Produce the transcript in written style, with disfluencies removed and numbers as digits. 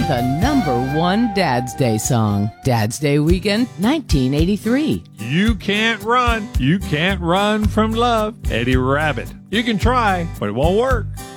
the #1 Dad's Day song. Dad's Day weekend, 1983. You can't run. You can't run from love. Eddie Rabbit. You can try, but it won't work.